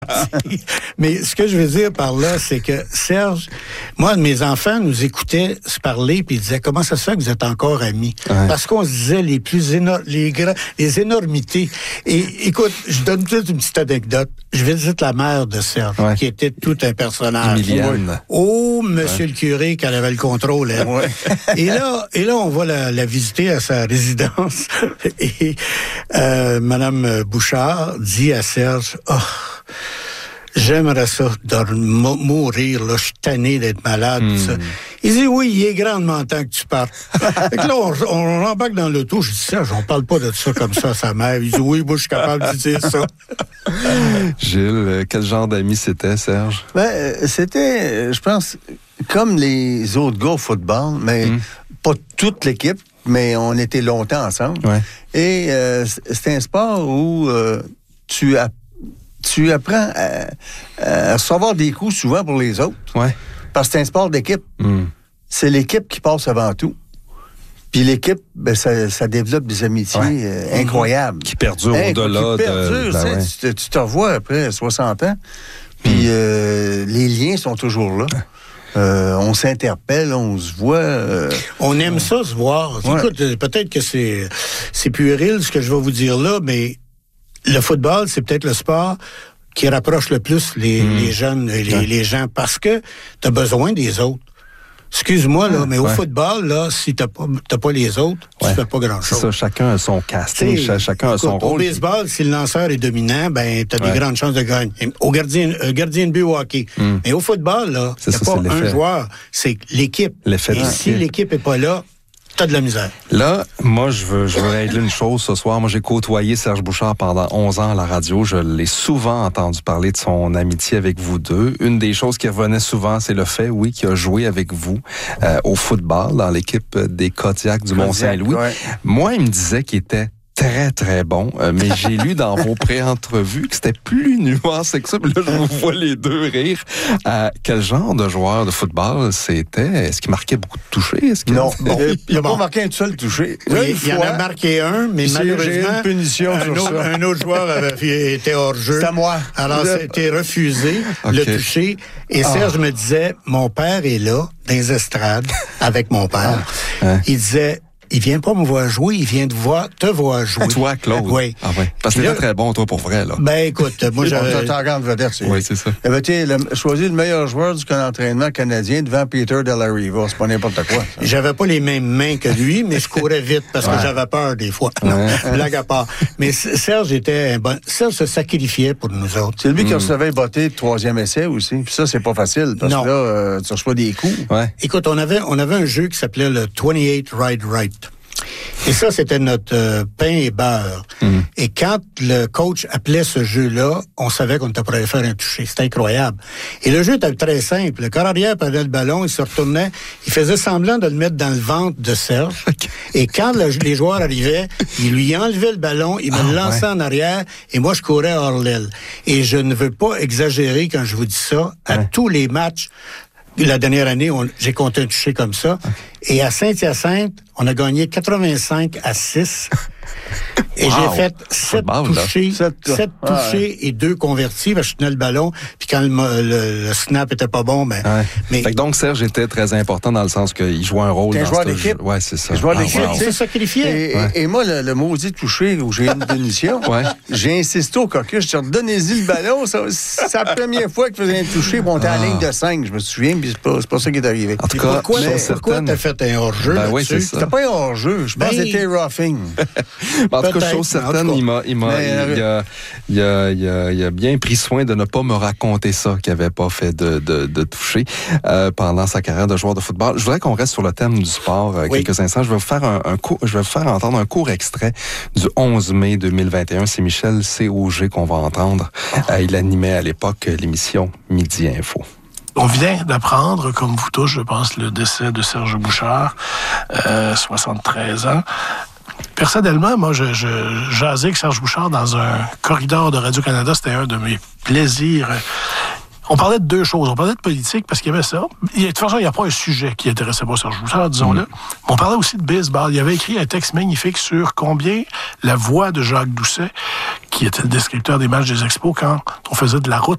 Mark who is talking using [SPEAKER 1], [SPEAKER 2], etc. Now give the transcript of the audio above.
[SPEAKER 1] Mais ce que je veux dire par là, c'est que Serge, moi, mes enfants nous écoutaient se parler, puis ils disaient, comment ça se fait que vous êtes encore amis? Ouais. Parce qu'on se disait les énormités. Et écoute, je donne peut-être une petite anecdote. Je visite la mère de Serge, qui était tout un personnage.
[SPEAKER 2] Emilienne.
[SPEAKER 1] Oh, monsieur le curé, qu'elle avait le contrôle. Hein. Ouais. Et là, on va la visiter à sa résidence. Et Madame Bouchard dit à Serge, j'aimerais ça mourir, là, je suis tanné d'être malade. Ça. Il dit, oui, il est grandement temps que tu partes. Fait que là, on rembarque dans l'auto. Je dis, Serge, on parle pas de ça comme ça à sa mère. Il dit, oui, moi, je suis capable de dire ça.
[SPEAKER 2] Gilles, quel genre d'ami c'était, Serge?
[SPEAKER 3] C'était, je pense, comme les autres gars au football, mais pas toute l'équipe, mais on était longtemps ensemble. Ouais. Et c'était un sport où tu apprends à recevoir des coups souvent pour les autres. Ouais. Parce que c'est un sport d'équipe. C'est l'équipe qui passe avant tout. Puis l'équipe, ça développe des amitiés incroyables.
[SPEAKER 2] Qui perdurent au-delà
[SPEAKER 3] de... Tu te revois après 60 ans, puis les liens sont toujours là. On s'interpelle, on se voit.
[SPEAKER 1] On aime ça, se voir. Ouais. Écoute, peut-être que c'est puéril ce que je vais vous dire là, mais le football, c'est peut-être le sport qui rapproche le plus les jeunes et les gens parce que tu as besoin des autres. Excuse-moi, là, mais au football, là, si t'as pas les autres, tu fais pas grand-chose.
[SPEAKER 2] C'est ça, chacun a son casting, chacun a son rôle.
[SPEAKER 1] Au baseball, si le lanceur est dominant, ben, t'as des grandes chances de gagner. Au gardien de but au hockey. Mais au football, là, il n'y a pas un joueur, c'est l'équipe.
[SPEAKER 2] L'effet
[SPEAKER 1] et si l'équipe est pas là, t'as de la misère.
[SPEAKER 2] Là, moi, je veux régler une chose ce soir. Moi, j'ai côtoyé Serge Bouchard pendant 11 ans à la radio. Je l'ai souvent entendu parler de son amitié avec vous deux. Une des choses qui revenait souvent, c'est le fait, qu'il a joué avec vous au football dans l'équipe des Kodiaks du Mont-Saint-Louis. Ouais. Moi, il me disait qu'il était très, très bon, mais j'ai lu dans vos pré-entrevues que c'était plus nuancé que ça. Puis là, je vous vois les deux rire. Quel genre de joueur de football c'était? Est-ce qu'il marquait beaucoup de touchés?
[SPEAKER 3] Non, il n'a pas marqué un seul touché.
[SPEAKER 1] Oui, il en a marqué un, mais malheureusement,
[SPEAKER 3] une punition
[SPEAKER 1] un autre joueur avait été hors-jeu.
[SPEAKER 3] C'est à moi.
[SPEAKER 1] Alors, c'était refusé, le toucher. Et Serge me disait, mon père est là, dans les estrades, avec mon père. Il disait... Il vient pas me voir jouer, il vient te voir jouer.
[SPEAKER 2] Toi, Claude?
[SPEAKER 1] Oui.
[SPEAKER 2] Ah ouais. Parce que t'étais très bon, toi, pour vrai, là.
[SPEAKER 1] Ben, écoute, moi, j'avais...
[SPEAKER 3] T'as grande vedette, c'est...
[SPEAKER 2] Oui, c'est ça.
[SPEAKER 3] Il avait choisi le meilleur joueur du camp d'entraînement canadien devant Peter de la Riva. C'est pas n'importe quoi. Ça.
[SPEAKER 1] J'avais pas les mêmes mains que lui, mais je courais vite parce que j'avais peur des fois. Non, blague à part. Mais Serge était un bon... Serge se sacrifiait pour nous autres.
[SPEAKER 3] C'est lui qui recevait le botté de 3e essai aussi. Puis ça, c'est pas facile parce que là, tu reçois des coups.
[SPEAKER 2] Ouais.
[SPEAKER 1] Écoute, on avait un jeu qui s'appelait le 28 Ride Right. Et ça, c'était notre pain et beurre. Et quand le coach appelait ce jeu-là, on savait qu'on était prêt à faire un toucher. C'était incroyable. Et le jeu était très simple. Le corps arrière prenait le ballon, il se retournait, il faisait semblant de le mettre dans le ventre de Serge. Et quand les joueurs arrivaient, il lui enlevait le ballon, il me le lançait en arrière, et moi, je courais hors l'aile. Et je ne veux pas exagérer quand je vous dis ça. À tous les matchs, la dernière année, j'ai compté un toucher comme ça. Et à Saint-Hyacinthe, on a gagné 85-6. Et j'ai fait 7 touchés et 2 convertis. Je tenais le ballon. Puis quand le snap était pas bon, mais...
[SPEAKER 2] Fait que donc, Serge était très important dans le sens qu'il jouait un rôle dans ce jeu. Ouais, c'est ça.
[SPEAKER 1] Il s'est sacrifié.
[SPEAKER 3] Et moi, le maudit touché où j'ai eu une punition, j'ai insisté au caucus. Je dis, donnez-y le ballon. C'est la première fois qu'il faisait un touché. On était à la ligne de 5, je me souviens, puis c'est pas ça qui est arrivé.
[SPEAKER 2] En tout cas,
[SPEAKER 1] pourquoi t'as fait un hors-jeu là-dessus?
[SPEAKER 3] C'était pas un hors-jeu. Je pense que c'était roughing.
[SPEAKER 2] En tout cas, chose certaine, il a bien pris soin de ne pas me raconter ça, qu'il n'avait pas fait de toucher pendant sa carrière de joueur de football. Je voudrais qu'on reste sur le thème du sport quelques instants. Je vais vous faire entendre un court extrait du 11 mai 2021. C'est Michel C.O.G. qu'on va entendre. Il animait à l'époque l'émission Midi Info.
[SPEAKER 4] On vient d'apprendre, comme vous tous, je pense, le décès de Serge Bouchard, 73 ans. Personnellement, moi, je jasais avec Serge Bouchard dans un corridor de Radio-Canada. C'était un de mes plaisirs. On parlait de 2 choses. On parlait de politique parce qu'il y avait ça. De toute façon, il n'y a pas un sujet qui intéressait pas Serge Bouchard, disons-le. On parlait aussi de baseball. Il avait écrit un texte magnifique sur combien la voix de Jacques Doucet, qui était le descripteur des matchs des Expos, quand on faisait de la route